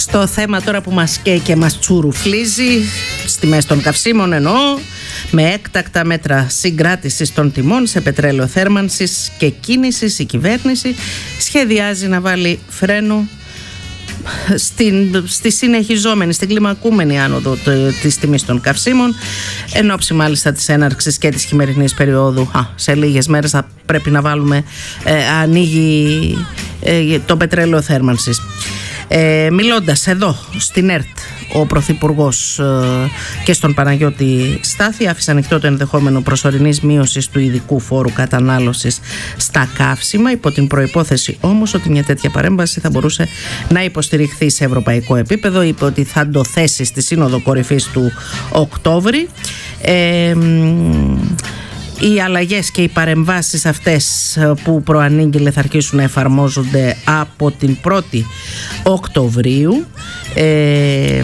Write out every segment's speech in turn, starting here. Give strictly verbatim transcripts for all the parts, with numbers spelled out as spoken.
Στο θέμα τώρα που μας καίει και μας τσουρουφλίζει, στις τιμές των καυσίμων εννοώ, με έκτακτα μέτρα συγκράτησης των τιμών σε πετρέλαιο θέρμανσης και κίνησης, η κυβέρνηση σχεδιάζει να βάλει φρένο Στην, στη συνεχιζόμενη, στην κλιμακούμενη άνοδο της τιμής των καυσίμων, εν ώψη μάλιστα της έναρξης και της χειμερινής περίοδου. Α, σε λίγες μέρες θα πρέπει να βάλουμε ε, ανοίγει ε, το πετρέλαιο θέρμανσης. Ε, μιλώντας εδώ στην ΕΡΤ, ο Πρωθυπουργός ε, και στον Παναγιώτη Στάθη άφησε ανοιχτό το ενδεχόμενο προσωρινής μείωσης του ειδικού φόρου κατανάλωσης στα καύσιμα, υπό την προϋπόθεση όμως ότι μια τέτοια παρέμβαση θα μπορούσε να υποστηριχθεί σε ευρωπαϊκό επίπεδο. Είπε ότι θα το θέσει στη Σύνοδο Κορυφής του Οκτώβρη. Ε, Οι αλλαγές και οι παρεμβάσεις αυτές που προανήγγειλε θα αρχίσουν να εφαρμόζονται από την πρώτη Οκτωβρίου. Ε,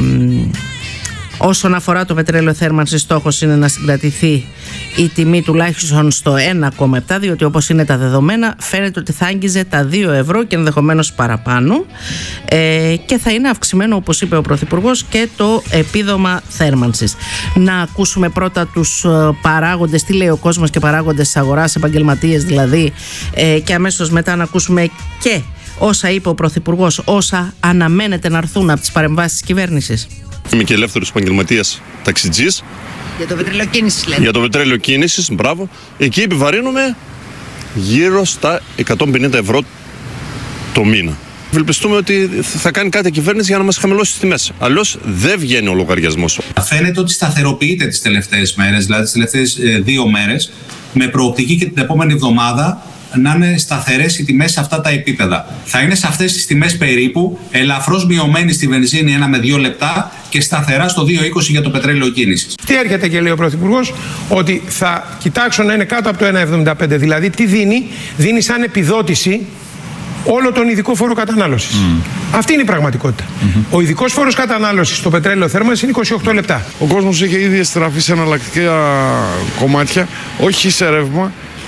όσον αφορά το πετρέλαιο θέρμανσης, στόχος είναι να συγκρατηθεί η τιμή τουλάχιστον στο ένα κόμμα επτά, διότι όπως είναι τα δεδομένα φαίνεται ότι θα άγγιζε τα δύο ευρώ και ενδεχομένως παραπάνω, ε, και θα είναι αυξημένο, όπως είπε ο Πρωθυπουργός, και το επίδομα θέρμανσης. Να ακούσουμε πρώτα τους παράγοντες, τι λέει ο κόσμος και παράγοντες της αγοράς, επαγγελματίες δηλαδή, ε, και αμέσως μετά να ακούσουμε και όσα είπε ο Πρωθυπουργός, όσα αναμένεται να έρθουν από τις παρεμβάσεις της κυβέρνησης. Είμαι και ελεύθερος επαγγελματίας ταξιτζής. Για το πετρέλαιο κίνησης λέτε. Για το πετρέλαιο κίνησης, μπράβο. Εκεί επιβαρύνουμε γύρω στα εκατόν πενήντα ευρώ το μήνα. Ευελπιστούμε ότι θα κάνει κάτι η κυβέρνηση για να μας χαμηλώσει τις τιμές. Αλλιώς δεν βγαίνει ο λογαριασμός. Φαίνεται ότι σταθεροποιείται τις τελευταίες μέρες, δηλαδή τις τελευταίες ε, δύο μέρες, με προοπτική και την επόμενη εβδομάδα να είναι σταθερές οι τιμές σε αυτά τα επίπεδα. Θα είναι σε αυτές τις τιμές περίπου, ελαφρώς μειωμένη στη βενζίνη ένα με δύο λεπτά και σταθερά στο δύο είκοσι για το πετρέλαιο κίνησης. Τι έρχεται και λέει ο Πρωθυπουργός, ότι θα κοιτάξω να είναι κάτω από το ένα εβδομήντα πέντε. Δηλαδή τι δίνει, δίνει σαν επιδότηση όλο τον ειδικό φόρο κατανάλωσης. Mm. Αυτή είναι η πραγματικότητα. Mm-hmm. Ο ειδικός φόρος κατανάλωσης στο πετρέλαιο θέρμανσης είναι είκοσι οκτώ λεπτά. Ο κόσμος είχε ήδη εστραφεί σε εναλλακτικά κομμάτια, όχι σε ρεύμα.